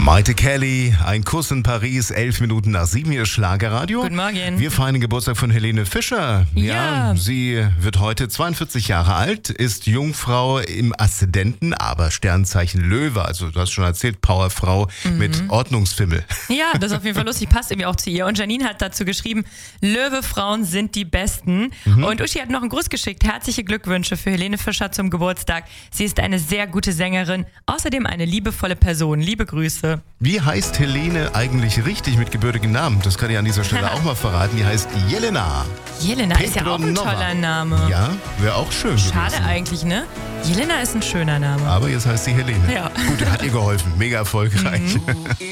Maite Kelly, ein Kuss in Paris, 11 Minuten nach 7 hier Schlagerradio. Guten Morgen. Wir feiern den Geburtstag von Helene Fischer. Ja. Sie wird heute 42 Jahre alt, ist Jungfrau im Aszendenten, aber Sternzeichen Löwe. Also du hast schon erzählt, Powerfrau mit Ordnungsfimmel. Ja, das ist auf jeden Fall lustig, passt irgendwie auch zu ihr. Und Janine hat dazu geschrieben, Löwe-Frauen sind die Besten. Und Uschi hat noch einen Gruß geschickt. Herzliche Glückwünsche für Helene Fischer zum Geburtstag. Sie ist eine sehr gute Sängerin, außerdem eine liebevolle Person. Liebe Grüße. Wie heißt Helene eigentlich richtig mit gebürtigen Namen? Das kann ich an dieser Stelle auch mal verraten. Die heißt Jelena. Jelena ist ja auch ein Petronova. toller Name. Ja, wäre auch schön Schade gewesen. eigentlich, ne? Jelena ist ein schöner Name. Aber jetzt heißt sie Helene. Ja. Gut, hat ihr geholfen. Mega erfolgreich.